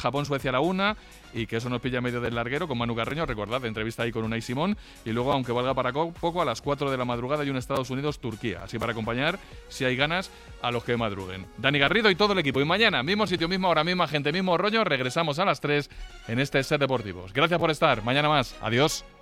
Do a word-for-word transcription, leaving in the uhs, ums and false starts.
Japón, Suecia a la una, y que eso nos pilla medio del larguero con Manu Carreño, recordad, entrevista ahí con Unai Simón, y luego, aunque valga para poco, a las cuatro de la madrugada y un Estados Unidos-Turquía, así para acompañar, si hay ganas, a los que madruguen. Dani Garrido y todo el equipo, y mañana, mismo sitio, mismo hora, misma gente, mismo rollo, regresamos a las tres en este Set Deportivos. Gracias por estar, mañana más, adiós.